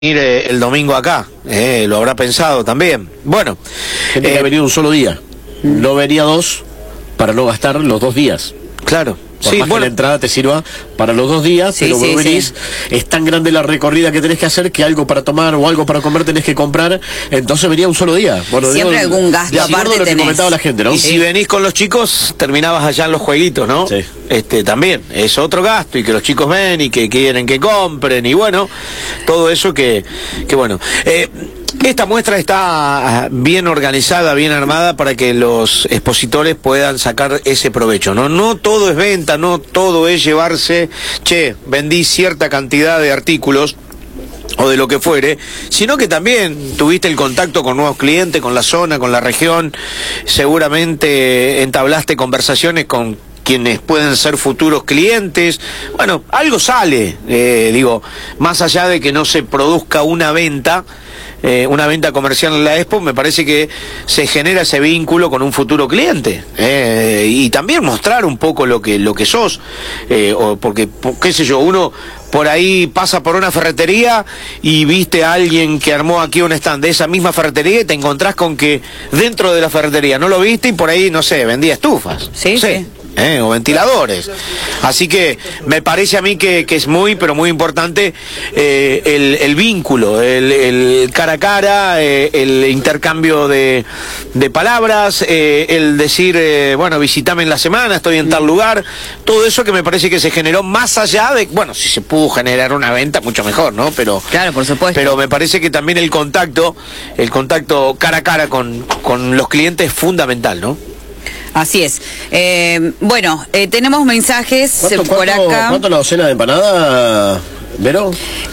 Ir el domingo acá, lo habrá pensado también. Bueno, gente que ha venido un solo día, no venía dos para no gastar los 2 días. Claro. Por más que la entrada te sirva para los 2 días, pero vos venís, es tan grande la recorrida que tenés que hacer que algo para tomar o algo para comer tenés que comprar, entonces venía un solo día. Bueno, siempre algún gasto aparte lo que comentaba la gente, ¿no? Y si venís con los chicos, terminabas allá en los jueguitos, ¿no? Sí. También es otro gasto, y que los chicos ven y que quieren que compren, y bueno, todo eso que bueno. Esta muestra está bien organizada, bien armada para que los expositores puedan sacar ese provecho, ¿no? No todo es venta, no todo es llevarse, vendí cierta cantidad de artículos o de lo que fuere, sino que también tuviste el contacto con nuevos clientes, con la zona, con la región, seguramente entablaste conversaciones con quienes pueden ser futuros clientes. Bueno, algo sale, más allá de que no se produzca una venta comercial en la Expo, me parece que se genera ese vínculo con un futuro cliente, y también mostrar un poco lo que sos, porque, qué sé yo, uno por ahí pasa por una ferretería y viste a alguien que armó aquí un stand de esa misma ferretería y te encontrás con que dentro de la ferretería no lo viste y por ahí, no sé, vendía estufas. Sí. O ventiladores. Así que me parece a mí que es muy, pero muy importante el vínculo, el cara a cara, el intercambio de palabras, el decir, bueno, visítame en la semana, estoy en tal lugar, todo eso que me parece que se generó más allá de, bueno, si se pudo generar una venta, mucho mejor, ¿no? Pero claro, por supuesto. Pero me parece que también el contacto cara a cara con los clientes es fundamental, ¿no? Así es. Bueno, tenemos mensajes por acá. ¿Cuánto la docena de empanada, Vero?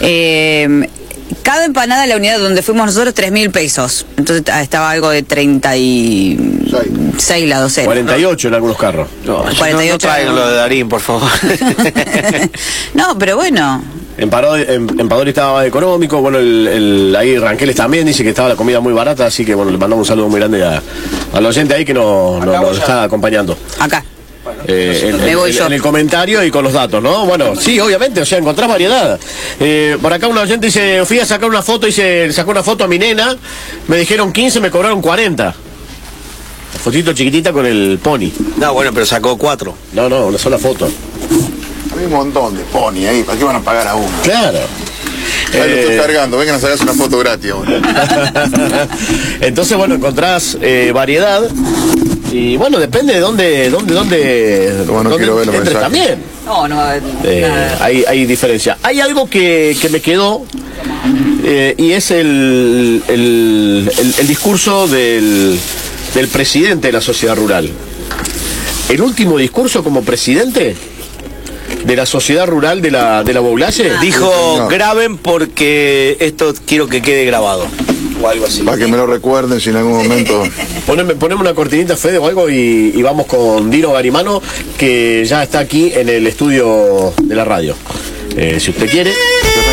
Cada empanada en la unidad donde fuimos nosotros, 3.000 pesos. Entonces estaba algo de 36 la docena. 48 en algunos carros. No, 48 no traigan lo de Darín, por favor. No, pero bueno. Empadori estaba económico, bueno, ahí Ranqueles también dice que estaba la comida muy barata, así que bueno, le mandamos un saludo muy grande al oyente ahí que nos está acompañando. Acá. En el comentario y con los datos, ¿no? Bueno, sí, obviamente, o sea, encontrás variedad. Por acá un oyente dice, fui a sacar una foto, sacó una foto a mi nena, me dijeron 15, me cobraron 40. Fotito chiquitita con el pony. No, bueno, pero sacó 4. No, una sola foto. Hay un montón de pony ahí, ¿para qué van a pagar a uno? Claro. Ahí lo estoy cargando, vengan a sacarse una foto gratis ahora. Entonces, bueno, encontrás variedad. Y bueno, depende de dónde Bueno, quiero ver los entres mensajes. también. No, hay diferencia. Hay algo que me quedó, y es el discurso del presidente de la sociedad rural. El último discurso como presidente de la sociedad rural de la Boulaye dijo, graben porque esto quiero que quede grabado, o algo así. Para que me lo recuerden si en algún momento... Poneme una cortinita, Fede, o algo, y vamos con Dino Garimano, que ya está aquí en el estudio de la radio. Si usted quiere...